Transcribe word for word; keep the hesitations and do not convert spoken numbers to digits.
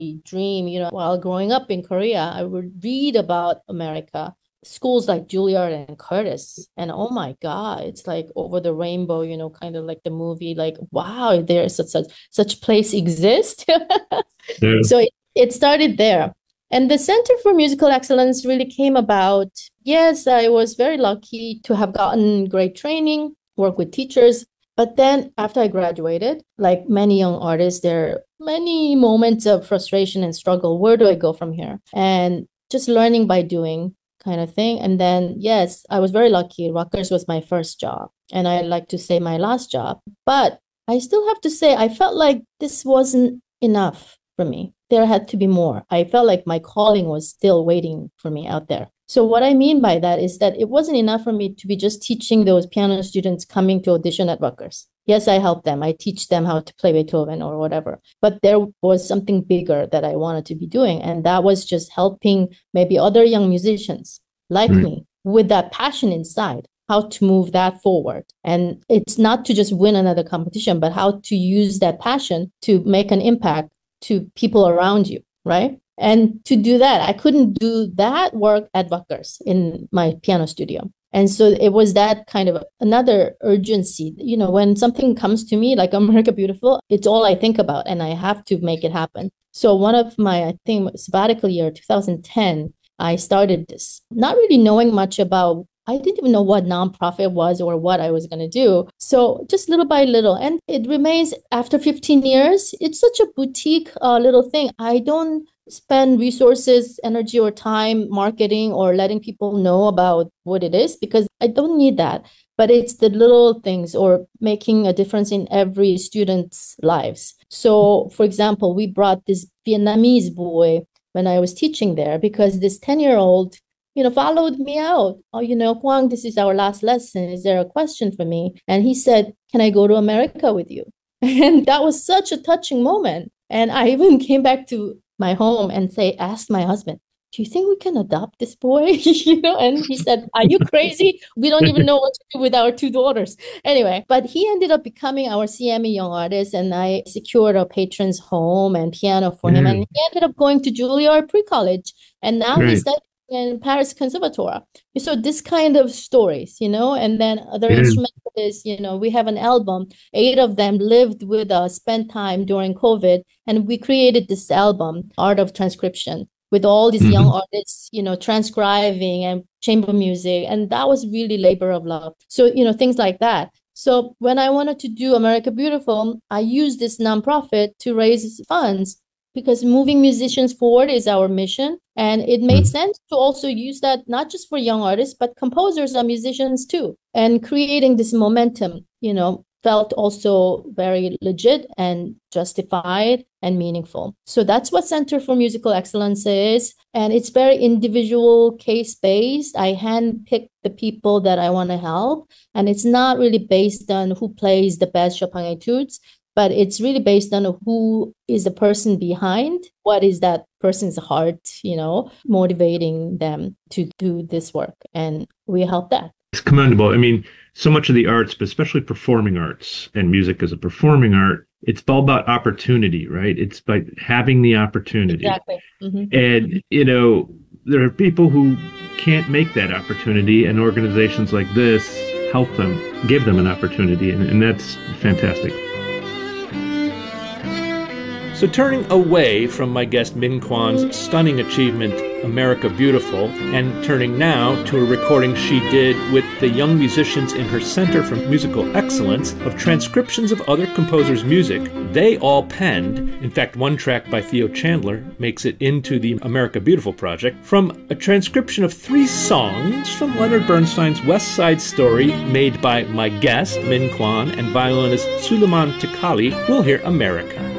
dream, you know, while growing up in Korea, I would read about America, schools like Juilliard and Curtis. And oh my God, it's like over the rainbow, you know, kind of like the movie, like, wow, there's such such such place exists. Yeah. So it, it started there. And the Center for Musical Excellence really came about. Yes, I was very lucky to have gotten great training, work with teachers. But then after I graduated, like many young artists, there are many moments of frustration and struggle. Where do I go from here? And just learning by doing kind of thing. And then, yes, I was very lucky. Rutgers was my first job. And I like to say my last job. But I still have to say, I felt like this wasn't enough for me. There had to be more. I felt like my calling was still waiting for me out there. So what I mean by that is that it wasn't enough for me to be just teaching those piano students coming to audition at Rutgers. Yes, I help them. I teach them how to play Beethoven or whatever. But there was something bigger that I wanted to be doing. And that was just helping maybe other young musicians like Right. me with that passion inside, how to move that forward. And it's not to just win another competition, but how to use that passion to make an impact to people around you, right? And to do that, I couldn't do that work at Rutgers in my piano studio. And so it was that kind of another urgency. You know, when something comes to me like America Beautiful, it's all I think about and I have to make it happen. So one of my, I think, sabbatical year, two thousand ten, I started this, not really knowing much about, I didn't even know what nonprofit was or what I was going to do. So just little by little. And it remains after fifteen years, it's such a boutique uh, little thing. I don't spend resources, energy, or time marketing or letting people know about what it is because I don't need that. But it's the little things or making a difference in every student's lives. So, for example, we brought this Vietnamese boy when I was teaching there because this ten-year-old, you know, followed me out. Oh, you know, Kwang, this is our last lesson. Is there a question for me? And he said, can I go to America with you? And that was such a touching moment. And I even came back to my home and say, asked my husband, do you think we can adopt this boy? You know, and he said, are you crazy? We don't even know what to do with our two daughters. Anyway, but he ended up becoming our C M E Young Artist, and I secured a patron's home and piano for him. And Mm. he ended up going to Juilliard pre-college, and now he's Right. studying in Paris Conservatoire. So this kind of stories, you know, and then other Yeah. instrumentalists, you know, we have an album. Eight of them lived with us, spent time during COVID, and we created this album, Art of Transcription, with all these young Hmm. artists, you know, transcribing and chamber music. And that was really labor of love. So, you know, things like that. So when I wanted to do America Beautiful, I used this nonprofit to raise funds because moving musicians forward is our mission. And it made sense to also use that not just for young artists, but composers and musicians too. And creating this momentum, you know, felt also very legit and justified and meaningful. So that's what Center for Musical Excellence is. And it's very individual, case-based. I handpick the people that I want to help. And it's not really based on who plays the best Chopin etudes, but it's really based on who is the person behind, what is that person's heart, you know, motivating them to do this work. And we help that. It's commendable. I mean, so much of the arts, but especially performing arts and music as a performing art, it's all about opportunity, right? It's by having the opportunity. Exactly. Mhm. And, you know, there are people who can't make that opportunity, and organizations like this help them, give them an opportunity, and, and that's fantastic. So turning away from my guest Min Kwan's stunning achievement, America Beautiful, and turning now to a recording she did with the young musicians in her Center for Musical Excellence of transcriptions of other composers' music, they all penned. In fact, one track by Theo Chandler makes it into the America Beautiful project from a transcription of three songs from Leonard Bernstein's West Side Story made by my guest, Min Kwan, and violinist Suleiman Tikali. We'll hear America.